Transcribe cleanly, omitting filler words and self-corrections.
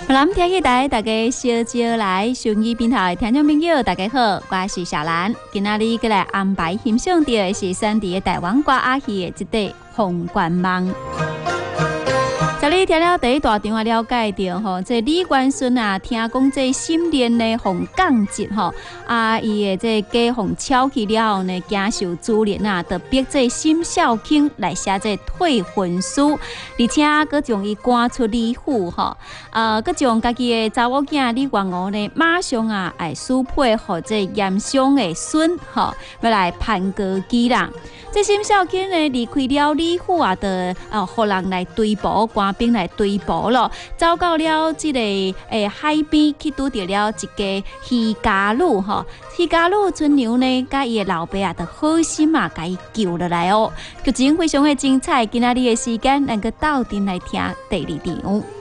咱听起台大家小招来，收音边头的听众朋友大家好，我是小兰。今仔日过来安排欣赏到的是选伫的台湾歌仔戏的一块《凤冠梦》。在你听了第一大场啊，了解到吼，这李元顺啊，听讲这新年呢，凤降节吼啊，伊的这家凤巧去了后呢，经受主人啊，就逼这沈孝卿来写这退婚书，而且佮将伊赶出李府吼，佮将家己的查某囝李元娥呢，马上啊，来许配互这严嵩的孙吼，要来攀高枝啦。这沈孝卿呢，离开了李府啊，就互人来追捕，官兵来追捕咯。走到了这个海边，去拄到了一家渔家女吼。渔家女春娘呢，甲伊的老爸啊，就好心啊，甲伊救落来哦。剧情非常的精彩，今仔日的时间能够斗阵来听第二场。